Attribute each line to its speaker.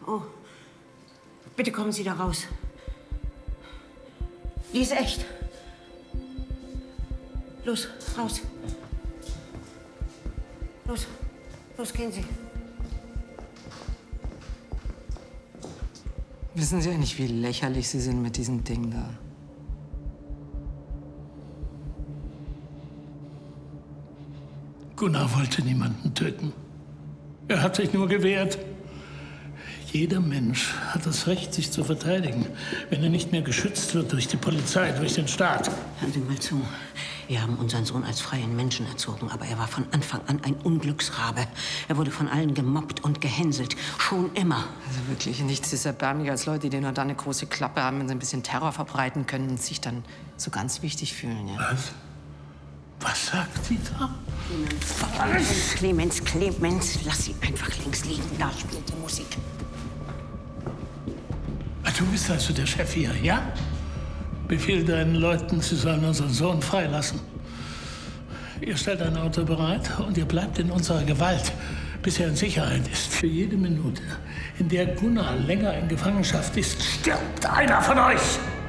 Speaker 1: Oh, bitte kommen Sie da raus. Die ist echt. Los, raus. Los, los, gehen Sie.
Speaker 2: Wissen Sie eigentlich, wie lächerlich Sie sind mit diesem Ding da?
Speaker 3: Gunnar wollte niemanden töten. Er hat sich nur gewehrt. Jeder Mensch hat das Recht, sich zu verteidigen, wenn er nicht mehr geschützt wird durch die Polizei, durch den Staat.
Speaker 1: Hören Sie mal zu. Wir haben unseren Sohn als freien Menschen erzogen, aber er war von Anfang an ein Unglücksrabe. Er wurde von allen gemobbt und gehänselt. Schon immer.
Speaker 2: Also wirklich nichts ist erbärmlicher als Leute, die nur da eine große Klappe haben, wenn sie ein bisschen Terror verbreiten können und sich dann so ganz wichtig fühlen. Ja.
Speaker 3: Was? Was sagt sie da?
Speaker 1: Clemens, lass sie einfach links liegen. Da spielt die Musik.
Speaker 3: Du bist also der Chef hier, ja? Befehl deinen Leuten, sie sollen unseren Sohn freilassen. Ihr stellt ein Auto bereit und ihr bleibt in unserer Gewalt, bis er in Sicherheit ist. Für jede Minute, in der Gunnar länger in Gefangenschaft ist, stirbt einer von euch!